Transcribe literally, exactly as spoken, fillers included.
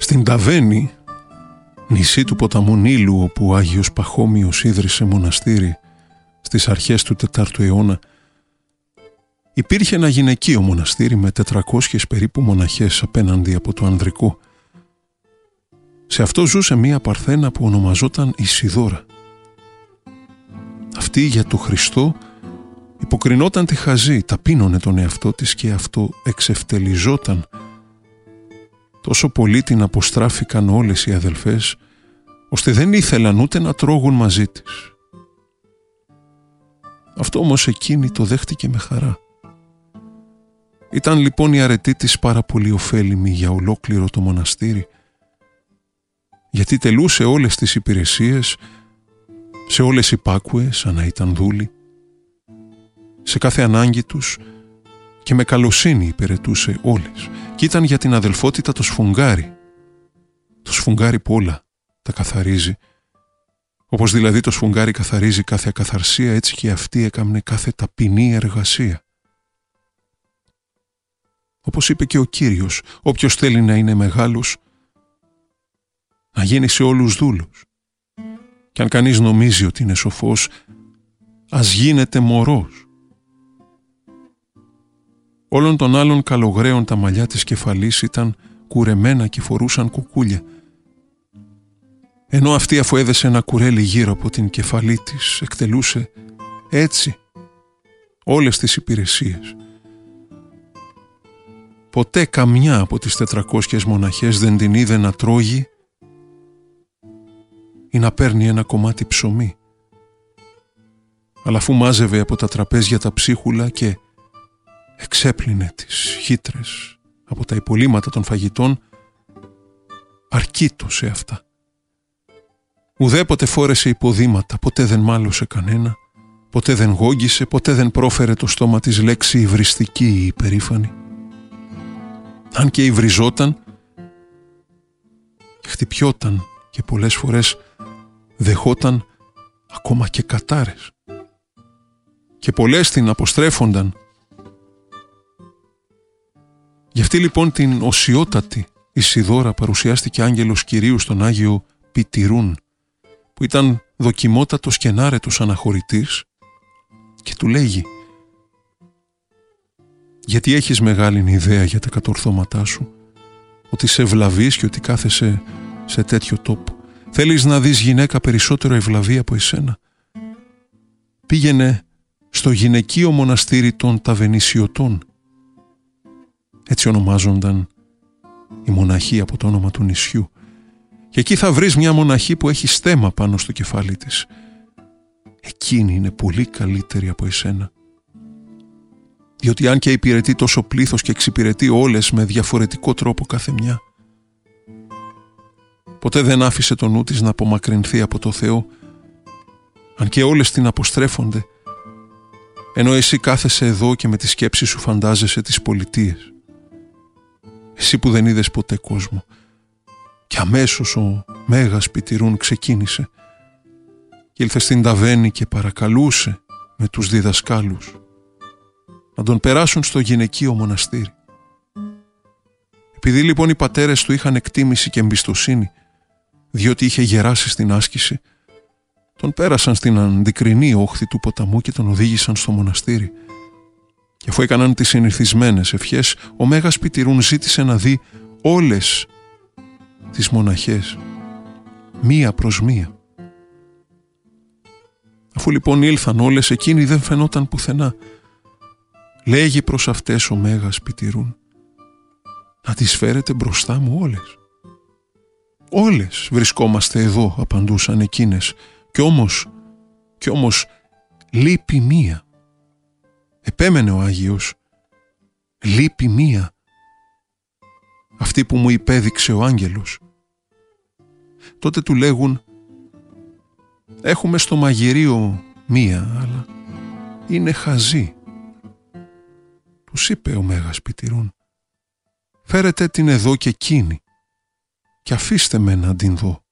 Στην Ταβένη, νησί του ποταμού Νείλου, όπου ο Άγιος Παχώμιος ίδρυσε μοναστήρι στις αρχές του τετάρτου αιώνα, υπήρχε ένα γυναικείο μοναστήρι με τετρακόσιες περίπου μοναχές απέναντι από το ανδρικό. Σε αυτό ζούσε μία παρθένα που ονομαζόταν Ισιδώρα. Αυτή για το Χριστό υποκρινόταν τη χαζή, ταπείνωνε τον εαυτό της και αυτό εξευτελιζόταν. Τόσο πολύ την αποστράφηκαν όλες οι αδελφές, ώστε δεν ήθελαν ούτε να τρώγουν μαζί της. Αυτό όμως εκείνη το δέχτηκε με χαρά. Ήταν λοιπόν η αρετή της πάρα πολύ ωφέλιμη για ολόκληρο το μοναστήρι, γιατί τελούσε όλες τις υπηρεσίες, σε όλες υπάκουες, σαν να ήταν δούλοι, σε κάθε ανάγκη τους και με καλοσύνη υπηρετούσε όλες. Και ήταν για την αδελφότητα το σφουγγάρι, το σφουγγάρι που όλα τα καθαρίζει. Όπως δηλαδή το σφουγγάρι καθαρίζει κάθε ακαθαρσία, έτσι και αυτή έκαμνε κάθε ταπεινή εργασία. Όπως είπε και ο Κύριος, όποιος θέλει να είναι μεγάλος, να γίνει σε όλους δούλος. Και αν κανείς νομίζει ότι είναι σοφός, ας γίνεται μωρός. Όλων των άλλων καλογραίων τα μαλλιά της κεφαλής ήταν κουρεμένα και φορούσαν κουκούλια, ενώ αυτή, αφού έδεσε ένα κουρέλι γύρω από την κεφαλή της, εκτελούσε έτσι όλες τις υπηρεσίες. Ποτέ καμιά από τις τετρακόσιες μοναχές δεν την είδε να τρώγει ή να παίρνει ένα κομμάτι ψωμί. Αλλά αφού μάζευε από τα τραπέζια τα ψίχουλα και εξέπλυνε τις χύτρες από τα υπολείμματα των φαγητών, αρκείτο σε αυτά. Ουδέποτε φόρεσε υποδήματα, ποτέ δεν μάλωσε κανένα, ποτέ δεν γόγγισε, ποτέ δεν πρόφερε το στόμα της λέξη υβριστική ή υπερήφανη. Αν και υβριζόταν, χτυπιόταν και πολλές φορές δεχόταν ακόμα και κατάρες. Και πολλές την αποστρέφονταν. Γι' αυτή λοιπόν την οσιότατη Ισιδώρα παρουσιάστηκε άγγελος Κυρίου στον Άγιο Πιτηρούν, που ήταν δοκιμότατος και ενάρετος αναχωρητής, και του λέγει: γιατί έχεις μεγάλη ιδέα για τα κατορθώματά σου, ότι σε ευλαβείς και ότι κάθεσαι σε τέτοιο τόπο. Θέλεις να δεις γυναίκα περισσότερο ευλαβή από εσένα? Πήγαινε στο γυναικείο μοναστήρι των Ταβενισιωτών. Έτσι ονομάζονταν οι μοναχοί από το όνομα του νησιού. Και εκεί θα βρεις μια μοναχή που έχει στέμμα πάνω στο κεφάλι της. Εκείνη είναι πολύ καλύτερη από εσένα. Διότι αν και υπηρετεί τόσο πλήθος και εξυπηρετεί όλες με διαφορετικό τρόπο κάθε μια, ποτέ δεν άφησε το νου της να απομακρυνθεί από το Θεό, αν και όλες την αποστρέφονται, ενώ εσύ κάθεσαι εδώ και με τη σκέψη σου φαντάζεσαι τις πολιτείες. Εσύ που δεν είδες ποτέ κόσμο. Και αμέσως ο Μέγας Πιτηρούν ξεκίνησε και ήλθε στην Ταβένη και παρακαλούσε με τους διδασκάλους να τον περάσουν στο γυναικείο μοναστήρι. Επειδή λοιπόν οι πατέρες του είχαν εκτίμηση και εμπιστοσύνη, διότι είχε γεράσει στην άσκηση, τον πέρασαν στην αντικρινή όχθη του ποταμού και τον οδήγησαν στο μοναστήρι. Και αφού έκαναν τις συνηθισμένες ευχές, ο Μέγας Πιτηρούν ζήτησε να δει όλες τις μοναχές, μία προς μία. Αφού λοιπόν ήλθαν όλες, εκείνη δεν φαινόταν πουθενά. Λέγει προς αυτές ο Μέγας Πιτηρούν: να τις φέρετε μπροστά μου όλες. Όλες βρισκόμαστε εδώ, απαντούσαν εκείνες, κι όμως, κι όμως λείπει μία. Επέμενε ο Άγιος: λείπει μία, αυτή που μου υπέδειξε ο άγγελος. Τότε του λέγουν: έχουμε στο μαγειρίο μία, αλλά είναι χαζή. Τους είπε ο Μέγας Πιτηρούν: φέρετε την εδώ και εκείνη και αφήστε με να την δω.